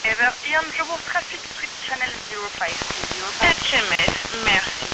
Ian, je vous trafic Street Channel 05. HMS, merci.